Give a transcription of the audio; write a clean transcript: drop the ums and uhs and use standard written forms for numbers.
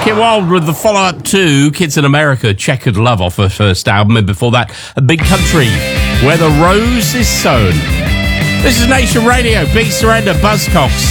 Kim Wilde with the follow-up to Kids in America, Checkered Love off her first album, and before that, A Big Country, Where the Rose is Sown. This is Nation Radio, Big Surrender, Buzzcocks.